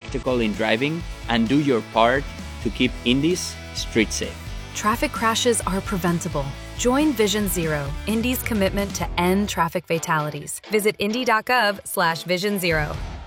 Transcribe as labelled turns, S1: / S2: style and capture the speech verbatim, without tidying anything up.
S1: practical in driving and do your part to keep Indy's street safe.
S2: Traffic crashes are preventable. Join Vision Zero, Indy's commitment to end traffic fatalities. Visit indy dot gov slash vision zero.